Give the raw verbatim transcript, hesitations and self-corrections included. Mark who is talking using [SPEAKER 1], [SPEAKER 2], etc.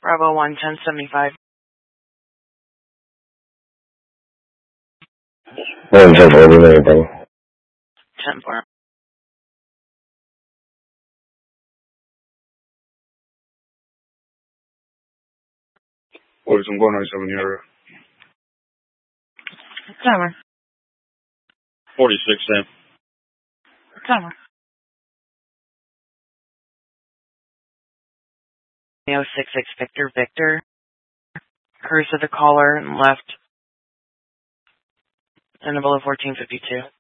[SPEAKER 1] Bravo one, ten seventy-five.
[SPEAKER 2] one ten seventy-five, Bravo.
[SPEAKER 1] ten four.
[SPEAKER 3] Boys, I'm going ninety-seven in the area.
[SPEAKER 1] Timer.
[SPEAKER 3] forty-six, Sam.
[SPEAKER 1] Timer. zero six six Victor Victor. Cruise to the caller and left. And below fourteen fifty-two.